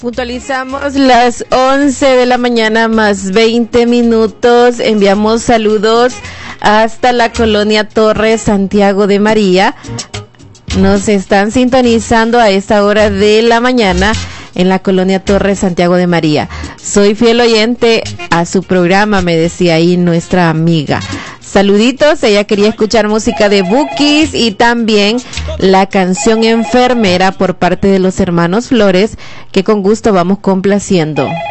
Puntualizamos las 11 de la mañana más 20 minutos. Enviamos saludos hasta la colonia Torres Santiago de María. Nos están sintonizando a esta hora de la mañana en la colonia Torres Santiago de María. Soy fiel oyente a su programa, me decía ahí nuestra amiga. Saluditos, ella quería escuchar música de Bukis y también la canción Enfermera por parte de los hermanos Flores, que con gusto vamos complaciendo.